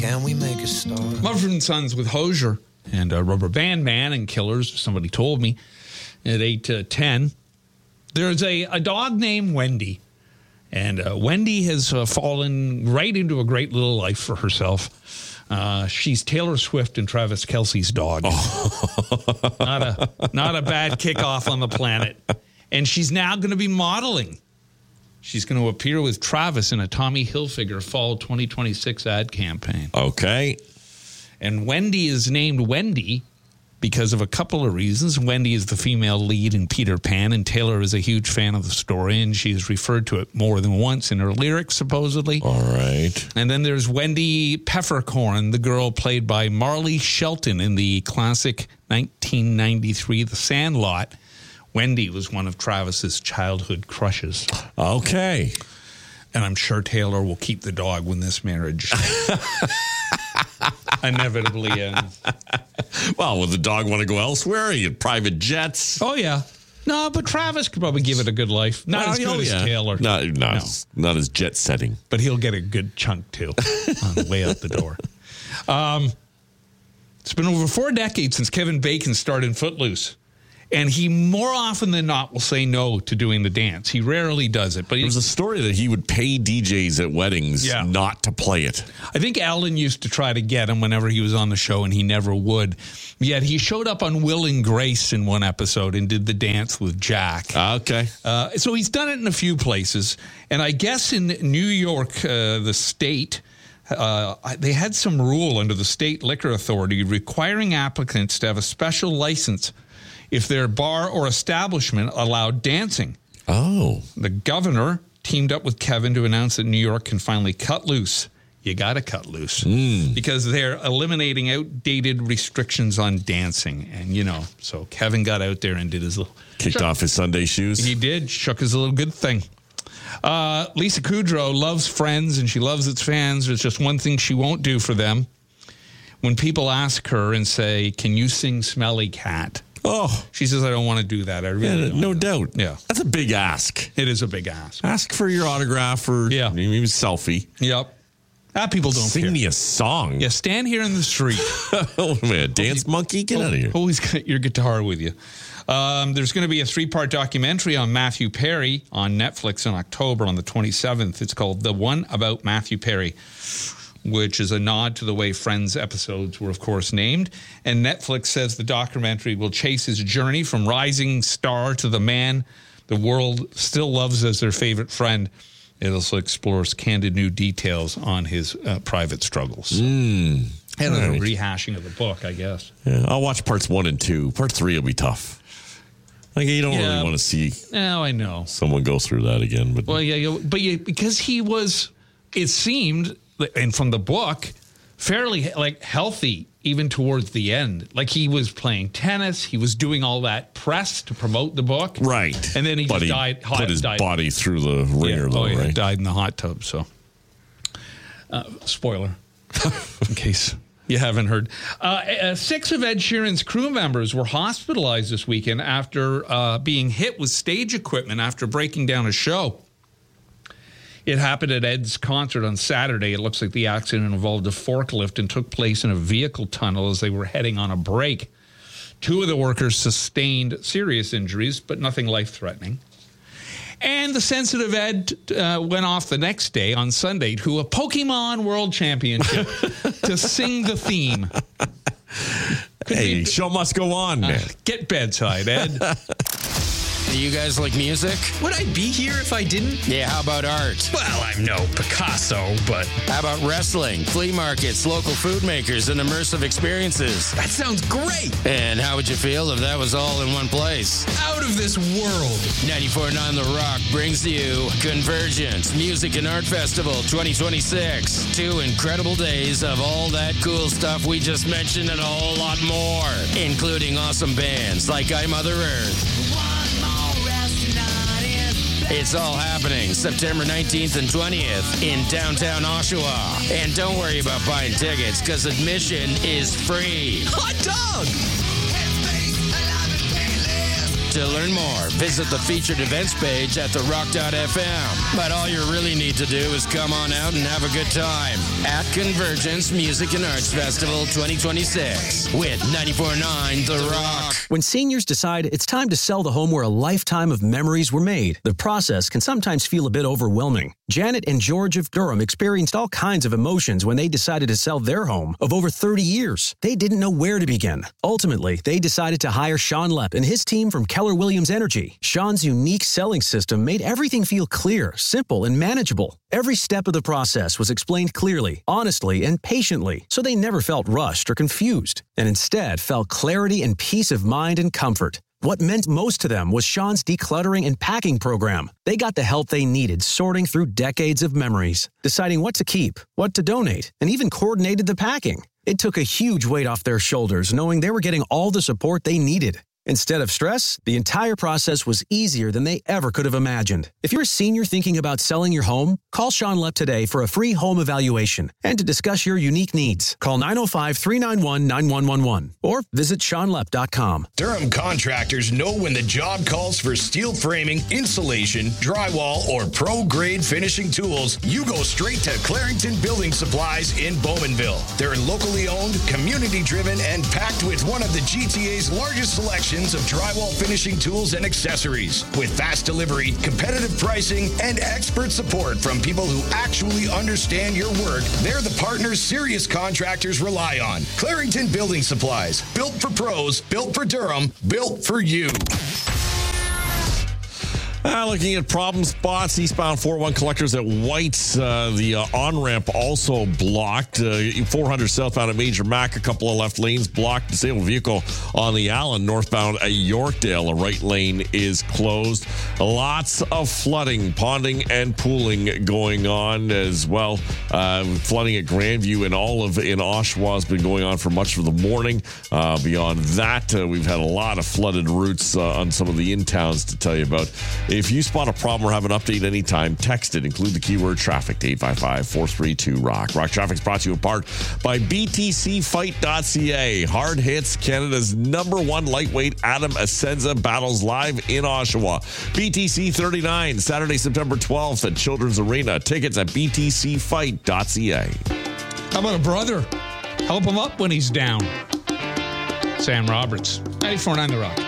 Can we make a start? Mumford & Sons with Hozier and Rubber Band Man and Killers, somebody told me, at 8 to 10. There's a dog named Wendy. And Wendy has fallen right into a great little life for herself. She's Taylor Swift and Travis Kelce's dog. Oh. Not a bad kickoff on the planet. And she's now going to be modeling. She's going to appear with Travis in a Tommy Hilfiger Fall 2026 ad campaign. Okay. And Wendy is named Wendy because of a couple of reasons. Wendy is the female lead in Peter Pan, and Taylor is a huge fan of the story, and she has referred to it more than once in her lyrics, supposedly. All right. And then there's Wendy Peppercorn, the girl played by Marley Shelton in the classic 1993 The Sandlot. Wendy was one of Travis's childhood crushes. Okay. And I'm sure Taylor will keep the dog when this marriage inevitably ends. Well, would the dog want to go elsewhere? He had private jets. Oh, yeah. No, but Travis could probably give it a good life. Not as good as Taylor. Not as jet setting. But he'll get a good chunk, too, on the way out the door. It's been over 4 decades since Kevin Bacon starred in Footloose. And he more often than not will say no to doing the dance. He rarely does it. But there was a story that he would pay DJs at weddings not to play it. I think Alan used to try to get him whenever he was on the show, and he never would. Yet he showed up on Will and Grace in one episode and did the dance with Jack. Okay. So he's done it in a few places. And I guess in New York, the state, they had some rule under the state liquor authority requiring applicants to have a special license if their bar or establishment allowed dancing. Oh. The governor teamed up with Kevin to announce that New York can finally cut loose. You got to cut loose. Because they're eliminating outdated restrictions on dancing. And, so Kevin got out there and did his little... Kicked off his Sunday shoes? He did. Shook his little good thing. Lisa Kudrow loves Friends, and she loves its fans. There's just one thing she won't do for them. When people ask her and say, can you sing Smelly Cat? Oh. She says, I don't want to do that. I really don't. No doubt. Yeah. That's a big ask. It is a big ask. Ask for your autograph or maybe a selfie. Yep. People don't Sing care. me a song. Yeah, stand here in the street. Oh, man, dance monkey? Get out of here. Always got your guitar with you. There's going to be a 3-part documentary on Matthew Perry on Netflix in October on the 27th. It's called The One About Matthew Perry, which is a nod to the way Friends episodes were, of course, named. And Netflix says the documentary will chase his journey from rising star to the man the world still loves as their favorite friend. It also explores candid new details on his private struggles. And a rehashing of the book, I guess. Yeah, I'll watch parts 1 and 2. Part 3 will be tough. Like, you don't really want to see I know. someone go through that again. But because he was, it seemed... and from the book, fairly healthy even towards the end. Like he was playing tennis, he was doing all that press to promote the book, right? And then he just died. Put his body through the ringer, right? Died in the hot tub. So, spoiler, in case you haven't heard. 6 of Ed Sheeran's crew members were hospitalized this weekend after being hit with stage equipment after breaking down a show. It happened at Ed's concert on Saturday. It looks like the accident involved a forklift and took place in a vehicle tunnel as they were heading on a break. 2 of the workers sustained serious injuries, but nothing life-threatening. And the sensitive Ed went off the next day on Sunday to a Pokemon World Championship to sing the theme. Show must go on, man. Get bedside, Ed. Do you guys like music? Would I be here if I didn't? Yeah, how about art? Well, I'm no Picasso, but... How about wrestling, flea markets, local food makers, and immersive experiences? That sounds great! And how would you feel if that was all in one place? Out of this world! 94.9 The Rock brings to you Convergence Music and Art Festival 2026. 2 incredible days of all that cool stuff we just mentioned and a whole lot more, including awesome bands like I Mother Earth. It's all happening September 19th and 20th in downtown Oshawa. And don't worry about buying tickets because admission is free. Hot dog! To learn more, visit the featured events page at therock.fm. But all you really need to do is come on out and have a good time at Convergence Music and Arts Festival 2026 with 94.9 The Rock. When seniors decide it's time to sell the home where a lifetime of memories were made, the process can sometimes feel a bit overwhelming. Janet and George of Durham experienced all kinds of emotions when they decided to sell their home of over 30 years. They didn't know where to begin. Ultimately, they decided to hire Sean Lepp and his team from Keller Williams Energy. Sean's unique selling system made everything feel clear, simple, and manageable. Every step of the process was explained clearly, honestly, and patiently, so they never felt rushed or confused, and instead felt clarity and peace of mind and comfort. What meant most to them was Sean's decluttering and packing program. They got the help they needed sorting through decades of memories, deciding what to keep, what to donate, and even coordinated the packing. It took a huge weight off their shoulders knowing they were getting all the support they needed. Instead of stress, the entire process was easier than they ever could have imagined. If you're a senior thinking about selling your home, call Sean Lepp today for a free home evaluation and to discuss your unique needs. Call 905-391-9111 or visit SeanLepp.com. Durham contractors know when the job calls for steel framing, insulation, drywall, or pro-grade finishing tools, you go straight to Clarington Building Supplies in Bowmanville. They're locally owned, community-driven, and packed with one of the GTA's largest selections of drywall finishing tools and accessories. With fast delivery, competitive pricing, and expert support from people who actually understand your work, they're the partners serious contractors rely on. Clarington Building Supplies. Built for pros, built for Durham, built for you. Looking at problem spots, eastbound 401 collectors at White's. The on-ramp also blocked. 400 southbound at Major Mac, a couple of left lanes blocked. Disabled vehicle on the Allen, northbound at Yorkdale. A right lane is closed. Lots of flooding, ponding, and pooling going on as well. Flooding at Grandview and Olive in Oshawa has been going on for much of the morning. Beyond that, we've had a lot of flooded routes on some of the in-towns to tell you about. If you spot a problem or have an update anytime, text it. Include the keyword traffic to 855-432-ROCK. Rock Traffic's brought to you in part by BTCfight.ca. Hard Hits, Canada's #1 lightweight Adam Asenza battles live in Oshawa. BTC 39, Saturday, September 12th at Children's Arena. Tickets at BTCfight.ca. How about a brother? Help him up when he's down. Sam Roberts, 94.9 The Rock.